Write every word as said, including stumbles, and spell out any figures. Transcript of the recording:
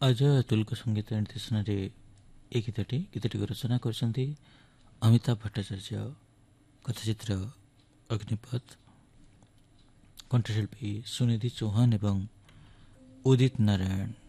ଅଜୟ ଅତୁଲଙ୍କ ସଙ୍ଗୀତ ନିର୍ଦ୍ଦେଶନାରେ ଏ ଗୀତଟି ଗୀତଟିକୁ ରଚନା କରିଛନ୍ତି ଅମିତାଭ ଭଟ୍ଟାଚାର୍ଯ୍ୟ, କଥାଚିତ୍ର ଅଗ୍ନିପଥ, କଣ୍ଠଶିଳ୍ପୀ ସୁନିଧି ଚୌହାନ ଏବଂ ଉଦିତ ନାରାୟଣ।